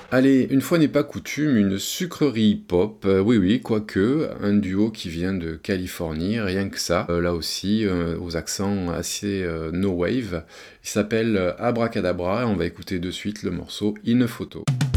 Allez, une fois n'est pas coutume, une sucrerie pop, oui, quoique, un duo qui vient de Californie, rien que ça, là aussi, aux accents assez no wave. Il s'appelle Abracadabra, et on va écouter de suite le morceau In a Photo.